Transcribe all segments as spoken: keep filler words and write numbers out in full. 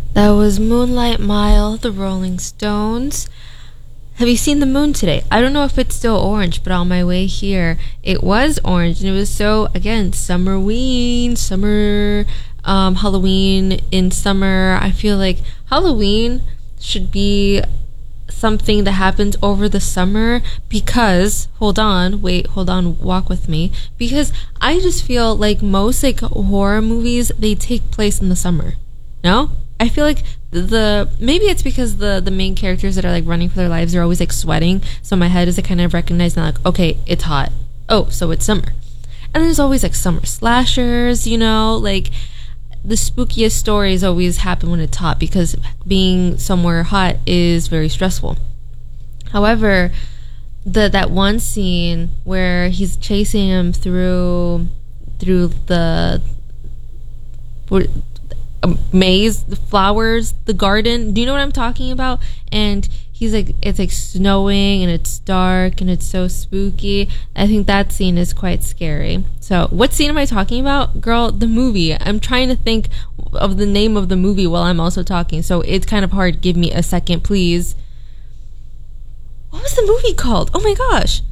That was Moonlight Mile, the Rolling Stones. Have you seen the moon today? I don't know if it's still orange, but on my way here, it was orange, and it was so, again, summerween, summer, um, Halloween in summer. I feel like Halloween should be something that happens over the summer because, hold on, wait, hold on, walk with me, because I just feel like most, like, horror movies, they take place in the summer. No? I feel like the maybe it's because the the main characters that are like running for their lives are always like sweating, so my head is like kind of recognizing like, okay, it's hot, oh, so it's summer. And there's always like summer slashers, you know, like the spookiest stories always happen when it's hot because being somewhere hot is very stressful. However, the that one scene where he's chasing him through through the a maze, the flowers, the garden. Do you know what I'm talking about? And he's like, it's like snowing and it's dark and it's so spooky. I think that scene is quite scary. So what scene am I talking about? Girl, the movie. I'm trying to think of the name of the movie while I'm also talking. So it's kind of hard. Give me a second, please. What was the movie called? Oh my gosh.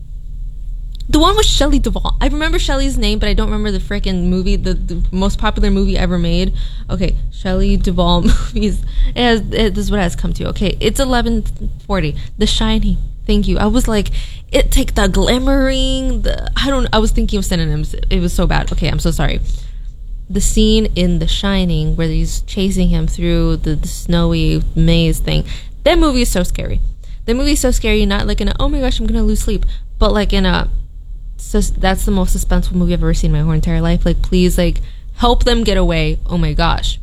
The one with Shelley Duvall. I remember Shelley's name, but I don't remember the freaking movie, the, the most popular movie ever made. Okay, Shelley Duvall movies. It has, it, this is what it has come to. Okay, it's eleven forty. The Shining. Thank you. I was like, it take the glimmering. The I don't. I was thinking of synonyms. It was so bad. Okay, I'm so sorry. The scene in The Shining where he's chasing him through the, the snowy maze thing. That movie is so scary. That movie is so scary. Not like in a, oh my gosh, I'm gonna lose sleep, but like in a, so that's the most suspenseful movie I've ever seen in my whole entire life. Like, please, like, help them get away. Oh my gosh.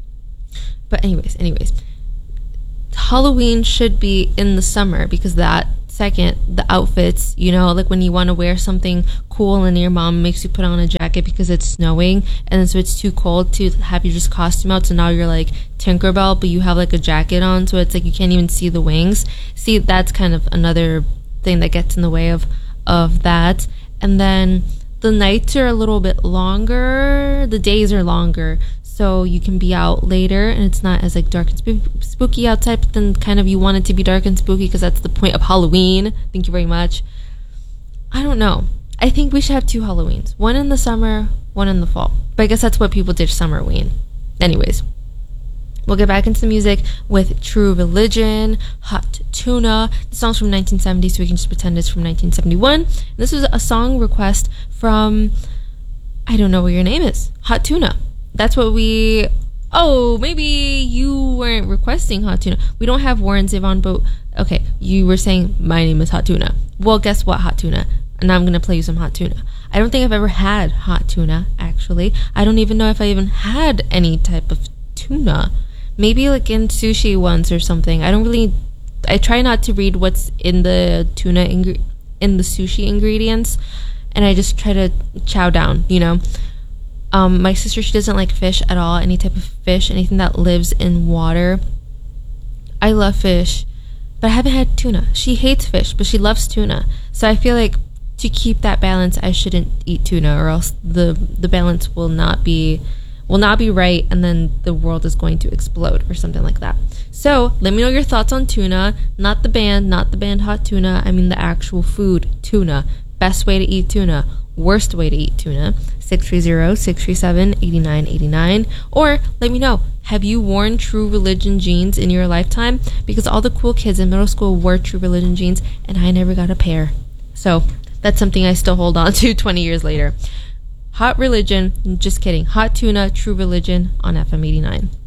But anyways, anyways, Halloween should be in the summer because that second, the outfits, you know, like when you want to wear something cool and your mom makes you put on a jacket because it's snowing, and then so it's too cold to have your just costume out, so now you're like Tinkerbell, but you have like a jacket on, so it's like you can't even see the wings. See, that's kind of another thing that gets in the way of of that. And then the nights are a little bit longer, the days are longer, so you can be out later and it's not as like dark and spook- spooky outside, but then kind of you want it to be dark and spooky because that's the point of Halloween. Thank you very much. I don't know. I think we should have two Halloweens, one in the summer, one in the fall, but I guess that's what people did Summerween. Anyways, we'll get back into the music with True Religion, Hot Tuna. The song's from nineteen seventy, so we can just pretend it's from nineteen seventy-one. And this was a song request from, I don't know what your name is, Hot Tuna. That's what we, oh, maybe you weren't requesting Hot Tuna. We don't have Warren Zevon, but okay, you were saying, my name is Hot Tuna. Well, guess what, Hot Tuna? And now I'm going to play you some Hot Tuna. I don't think I've ever had hot tuna, actually. I don't even know if I even had any type of tuna. Maybe like in sushi once or something. I don't really, I try not to read what's in the tuna, ingre- in the sushi ingredients, and I just try to chow down, you know. Um, my sister, she doesn't like fish at all, any type of fish, anything that lives in water. I love fish, but I haven't had tuna. She hates fish, but she loves tuna. So I feel like to keep that balance, I shouldn't eat tuna, or else the the balance will not be will not be right, and then the world is going to explode or something like that. So let me know your thoughts on tuna. Not the band, not the band Hot Tuna. I mean the actual food, tuna. Best way to eat tuna, worst way to eat tuna. six three zero, six three seven, eight nine eight nine. Or let me know, have you worn True Religion jeans in your lifetime? Because all the cool kids in middle school wore True Religion jeans, and I never got a pair. So that's something I still hold on to twenty years later. Hot Religion, just kidding. Hot Tuna, True Religion on F M eighty-nine.